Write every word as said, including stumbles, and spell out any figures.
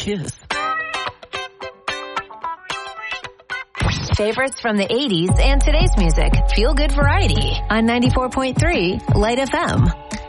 Kiss. Favorites from the eighties and today's music. Feel good variety on ninety-four point three Light F M.